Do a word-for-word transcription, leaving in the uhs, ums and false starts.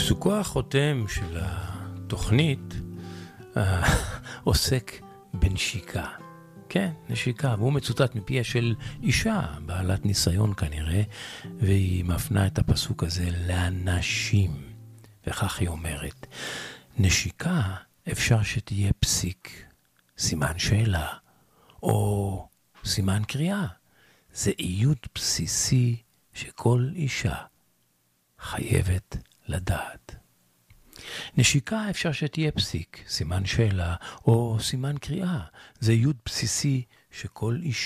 פסוקו החותם של התוכנית אה, עוסק בנשיקה. כן, נשיקה, והוא מצוטט מפיה של אישה, בעלת ניסיון כנראה, והיא מפנה את הפסוק הזה לאנשים. וכך היא אומרת, נשיקה אפשר שתהיה פסיק, סימן שאלה, או סימן קריאה. זה איות בסיסי שכל אישה חייבת לדעת. נשיקה אפשר שתהיה פסיק, סימן שאלה, או סימן קריאה. זה איות בסיסי שכל אישה